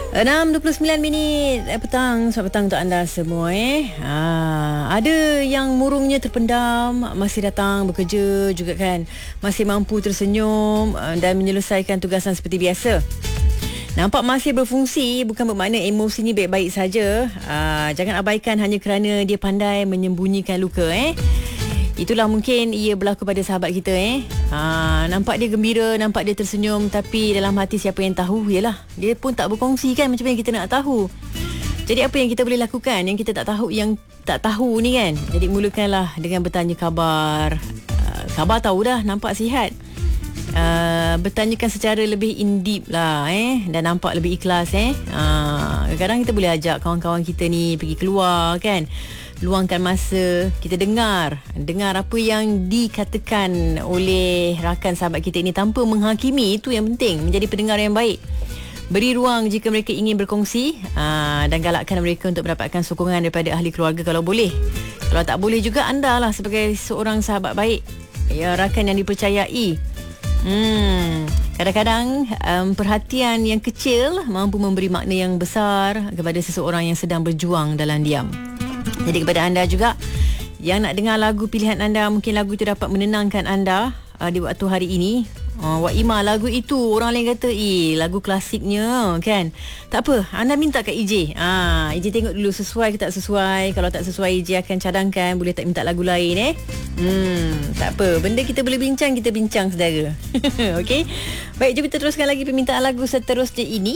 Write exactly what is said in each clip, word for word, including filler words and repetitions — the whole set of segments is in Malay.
enam dua puluh sembilan minit petang. Selamat petang untuk anda semua eh. Ha, ada yang murungnya terpendam, masih datang bekerja juga kan. Masih mampu tersenyum dan menyelesaikan tugasan seperti biasa. Nampak masih berfungsi, bukan bermakna emosinya baik-baik saja. Ha, jangan abaikan hanya kerana dia pandai menyembunyikan luka eh. Itulah mungkin ia berlaku pada sahabat kita eh. Ha, nampak dia gembira, nampak dia tersenyum, tapi dalam hati siapa yang tahu, yalah, dia pun tak berkongsi kan macam yang kita nak tahu. Jadi apa yang kita boleh lakukan yang kita tak tahu, yang tak tahu ni kan? Jadi mulakanlah dengan bertanya khabar. Uh, khabar tahu dah, nampak sihat. Uh, bertanyakan secara lebih in deep lah eh, dan nampak lebih ikhlas eh. Uh, kadang-kadang kita boleh ajak kawan-kawan kita ni pergi keluar kan. Luangkan masa, kita dengar dengar apa yang dikatakan oleh rakan sahabat kita ini tanpa menghakimi. Itu yang penting, menjadi pendengar yang baik. Beri ruang jika mereka ingin berkongsi, aa, dan galakkan mereka untuk mendapatkan sokongan daripada ahli keluarga kalau boleh. Kalau tak boleh juga, anda lah sebagai seorang sahabat baik, ya, rakan yang dipercayai. Hmm, kadang-kadang um, perhatian yang kecil mampu memberi makna yang besar kepada seseorang yang sedang berjuang dalam diam. Jadi kepada anda juga yang nak dengar lagu pilihan anda, mungkin lagu itu dapat menenangkan anda uh, di waktu hari ini. Uh, Wak Ima, lagu itu orang lain kata, eh, lagu klasiknya kan. Tak apa, anda minta kat E J. Ah, E J tengok dulu sesuai ke tak sesuai. Kalau tak sesuai, E J akan cadangkan. Boleh tak minta lagu lain eh. Hmm, tak apa. Benda kita boleh bincang, kita bincang saudara. Okey. Baik, jom kita teruskan lagi permintaan lagu seterusnya ini.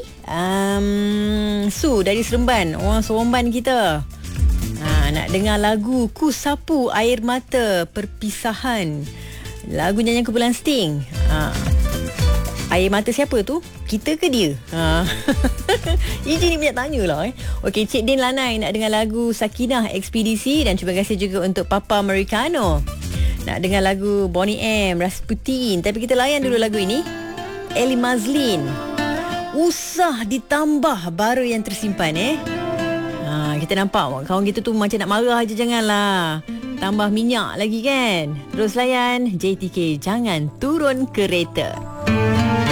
Um, Su dari Seremban, orang Seremban kita. Ha, nak dengar lagu Ku Sapu Air Mata Perpisahan, lagu nyanyian kumpulan Sting. Ha. Air mata siapa tu? Kita ke dia? Ha. E J ni banyak tanya lah eh. Okey, Cik Din Lanai nak dengar lagu Sakinah Ekspedisi, dan terima kasih juga untuk Papa Americano nak dengar lagu Bonnie M, Rasputin. Tapi kita layan dulu lagu ini, Ellie Mazlin, Usah Ditambah Bara Yang Tersimpan eh. Ha, kita nampak kawan kita tu macam nak marah aja, janganlah tambah minyak lagi kan. Terus layan J T K, Jangan Turun Kereta.